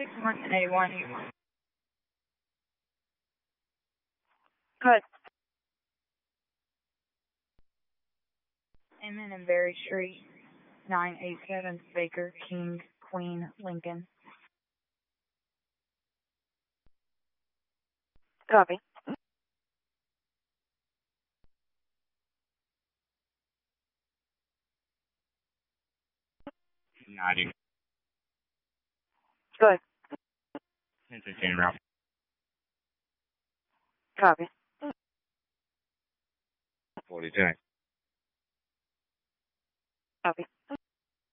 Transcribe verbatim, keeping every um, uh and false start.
six one eight one eight one. Good. Amen and Berry Street, nine eight seven, Baker, King, Queen, Lincoln. Copy. ninety. Good. ten fifteen route. Copy. forty-two. Copy.